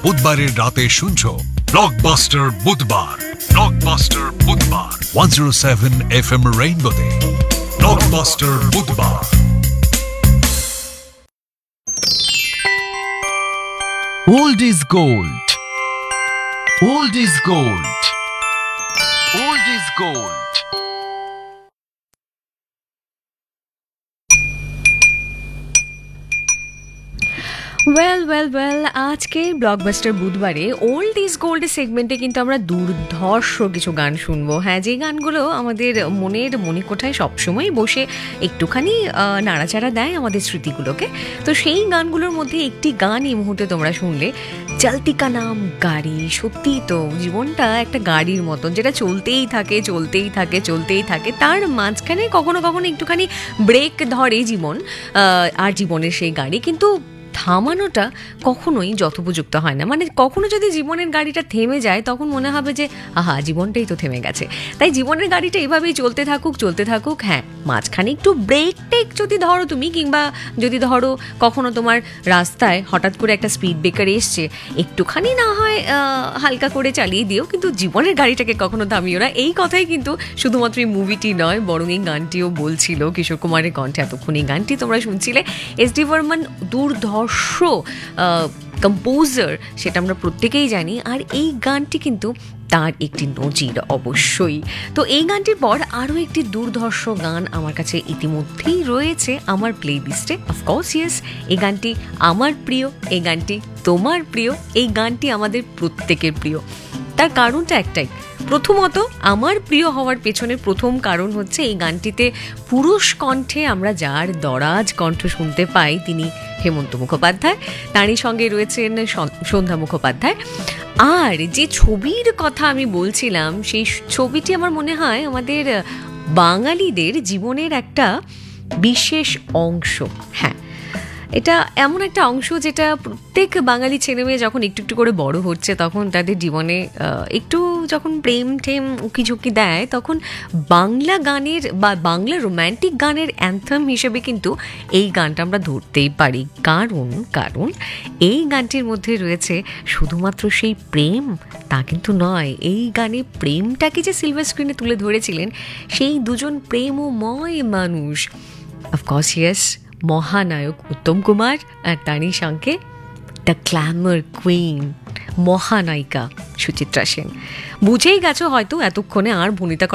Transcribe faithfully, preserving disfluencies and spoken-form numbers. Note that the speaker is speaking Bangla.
বুধবারের রাতে শুনছো ব্লকবাস্টার বুধবার। ব্লকবাস্টার বুধবার একশো সাত এফ এম রেইনবোতে। ব্লকবাস্টার বুধবার। Old is gold. Old is gold. Old is gold. Well well well আজকের ব্লকবাস্টার বুধবারে ওল্ড ইজ গোল্ড সেগমেন্টে কিন্তু আমরা দুর্ধর্ষ কিছু গান শুনবো। হ্যাঁ, যে গানগুলো আমাদের মনের মণিকোঠায় সবসময় বসে একটুখানি নাড়াচাড়া দেয় আমাদের স্মৃতিগুলোকে। তো সেই গানগুলোর মধ্যে একটি গান এই মুহূর্তে তোমরা শুনলে, চলতি কা নাম গাড়ি। সত্যিই তো জীবনটা একটা গাড়ির মতন, যেটা চলতেই থাকে চলতেই থাকে চলতেই থাকে। তার মাঝখানে কখনো কখনো একটুখানি ব্রেক ধরে জীবন আর জীবনের সেই গাড়ি, কিন্তু থামানোটা কখনোই যথোপযুক্ত হয় না। মানে কখনো যদি জীবনের গাড়িটা থেমে যায় তখন মনে হবে যে আহা, জীবনটাই তো থেমে গেছে। তাই জীবনের গাড়িটা এভাবেই চলতে থাকুক চলতে থাকুক। হ্যাঁ, মাঝখানে একটু ব্রেক টেক যদি ধরো তুমি, কিংবা যদি ধরো কখনো তোমার রাস্তায় হঠাৎ করে একটা স্পিড ব্রেকার এসছে, একটুখানি না হয় হালকা করে চালিয়ে দিও, কিন্তু জীবনের গাড়িটাকে কখনো থামিও না। এই কথাই কিন্তু শুধুমাত্র এই মুভিটি নয়, বরং এই গানটিও বলছিল কিশোর কুমারের কণ্ঠে। এতক্ষণ এই গানটি তোমরা শুনছিলে। এস ডি বর্মন দুর্ধর্ষ কম্পোজার, সেটা আমরা প্রত্যেকেই জানি। আর এই গানটি কিন্তু তার একটি নজির অবশ্যই। তো এই গানটির পর আরও একটি দুর্ধর্ষ গান আমার কাছে ইতিমধ্যেই রয়েছে আমার প্লে লিস্টে। অফকোর্স ইয়েস, এই গানটি আমার প্রিয়, এই গানটি তোমার প্রিয়, এই গানটি আমাদের প্রত্যেকের প্রিয়। তার কারণটা একটাই, প্রথমত আমার প্রিয় হওয়ার পেছনের প্রথম কারণ হচ্ছে এই গানটিতে পুরুষ কণ্ঠে আমরা যার দরাজ কণ্ঠ শুনতে পাই তিনি হেমন্ত মুখোপাধ্যায়। তারই সঙ্গে রয়েছেন সন্ধ্যা মুখোপাধ্যায়। আর যে ছবির কথা আমি বলছিলাম, সেই ছবিটি আমার মনে হয় আমাদের বাঙালিদের জীবনের একটা বিশেষ অংশ। হ্যাঁ, এটা এমন একটা অংশ যেটা প্রত্যেক বাঙালি ছেলেমেয়ে যখন একটু একটু করে বড় হচ্ছে, তখন তাদের জীবনে একটু যখন প্রেম টেম উকি ঝুঁকি দেয়, তখন বাংলা গানের বা বাংলা রোম্যান্টিক গানের অ্যান্থেম হিসেবে কিন্তু এই গানটা আমরা ধরতেই পারি। কারণ কারণ এই গানটির মধ্যে রয়েছে শুধুমাত্র সেই প্রেম তা কিন্তু নয়। এই গানে প্রেমটাকে যে সিলভার স্ক্রিনে তুলে ধরেছিলেন সেই দুজন প্রেমময় মানুষ, অফকোর্স ইয়েস, মহানায়ক উত্তম কুমার আর তারই সঙ্গে the Glamour queen মহানায়িকা Suchitra Sen. বুঝেই গেছো হয়তো এতক্ষণে আর ভনিতা